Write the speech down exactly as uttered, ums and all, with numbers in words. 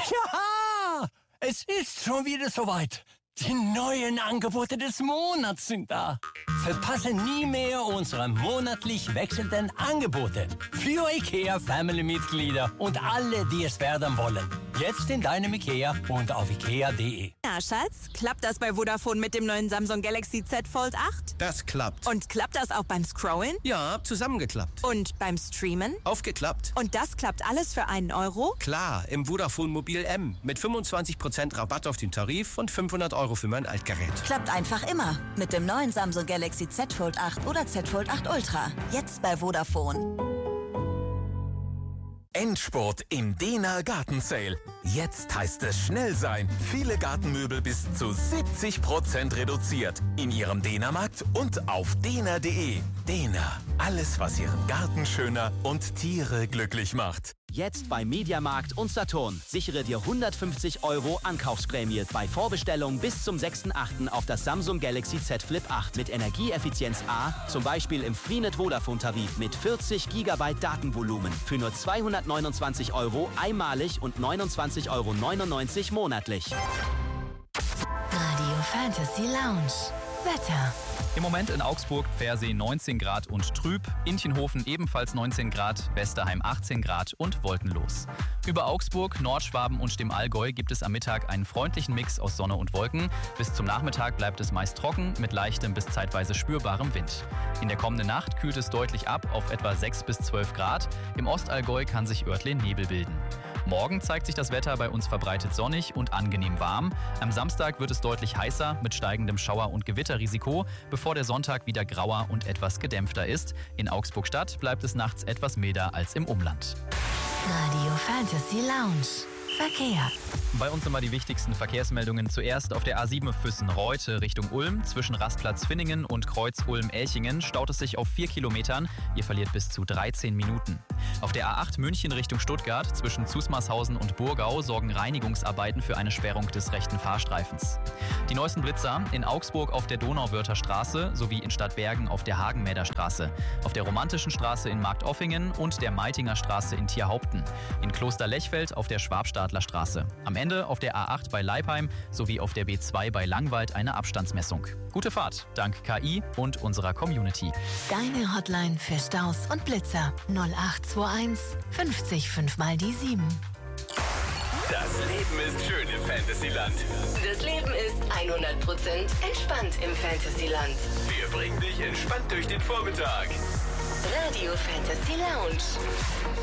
Ja, es ist schon wieder soweit. Die neuen Angebote des Monats sind da. Verpasse nie mehr unsere monatlich wechselnden Angebote für IKEA-Family-Mitglieder und alle, die es werden wollen. Jetzt in deinem IKEA und auf ikea punkt de. Na, Schatz, klappt das bei Vodafone mit dem neuen Samsung Galaxy Z Fold acht? Das klappt. Und klappt das auch beim Scrollen? Ja, zusammengeklappt. Und beim Streamen? Aufgeklappt. Und das klappt alles für einen Euro? Klar, im Vodafone Mobil M. Mit fünfundzwanzig Prozent Rabatt auf den Tarif und fünfhundert Euro für mein Altgerät. Klappt einfach immer. Mit dem neuen Samsung Galaxy Z Fold acht oder Z Fold acht Ultra. Jetzt bei Vodafone. Endspurt im Dehner Gartensale. Jetzt heißt es schnell sein. Viele Gartenmöbel bis zu siebzig Prozent reduziert. In Ihrem Dehnermarkt und auf dehner punkt de. Dehner. Alles, was Ihren Garten schöner und Tiere glücklich macht. Jetzt bei Mediamarkt und Saturn. Sichere dir hundertfünfzig Euro Ankaufsprämie bei Vorbestellung bis zum sechsten achten auf das Samsung Galaxy Z Flip acht mit Energieeffizienz A, zum Beispiel im Freenet Vodafone-Tarif mit vierzig Gigabyte Datenvolumen für nur zweihundertneunundzwanzig Euro einmalig und neunundzwanzig Euro neunundneunzig monatlich. Radio Fantasy Lounge. Wetter. Im Moment in Augsburg, Pfersee neunzehn Grad und trüb, Inchenhofen ebenfalls neunzehn Grad, Westerheim achtzehn Grad und wolkenlos. Über Augsburg, Nordschwaben und dem Allgäu gibt es am Mittag einen freundlichen Mix aus Sonne und Wolken. Bis zum Nachmittag bleibt es meist trocken mit leichtem bis zeitweise spürbarem Wind. In der kommenden Nacht kühlt es deutlich ab auf etwa sechs bis zwölf Grad. Im Ostallgäu kann sich örtlich Nebel bilden. Morgen zeigt sich das Wetter bei uns verbreitet sonnig und angenehm warm. Am Samstag wird es deutlich heißer mit steigendem Schauer- und Gewitterrisiko, bevor der Sonntag wieder grauer und etwas gedämpfter ist. In Augsburg-Stadt bleibt es nachts etwas milder als im Umland. Radio Fantasy Lounge. Verkehr. Bei uns immer die wichtigsten Verkehrsmeldungen. Zuerst auf der A sieben Füssen-Reute Richtung Ulm. Zwischen Rastplatz Finningen und Kreuz Ulm-Elchingen staut es sich auf vier Kilometern. Ihr verliert bis zu dreizehn Minuten. Auf der A acht München Richtung Stuttgart zwischen Zusmarshausen und Burgau sorgen Reinigungsarbeiten für eine Sperrung des rechten Fahrstreifens. Die neuesten Blitzer in Augsburg auf der Donauwörther Straße sowie in Stadtbergen auf der Hagenmäder Straße, auf der Romantischen Straße in Marktoffingen und der Meitinger Straße in Tierhaupten, in Kloster-Lechfeld auf der Schwabstadler Straße. Am Ende auf der A acht bei Leipheim sowie auf der B zwei bei Langwald eine Abstandsmessung. Gute Fahrt, dank K I und unserer Community. Deine Hotline für Staus und Blitzer null acht zwei eins fünfzig fünf mal die sieben. Das Leben ist schön im Fantasyland. Das Leben ist hundert Prozent entspannt im Fantasyland. Wir bringen dich entspannt durch den Vormittag. Radio Fantasy Lounge.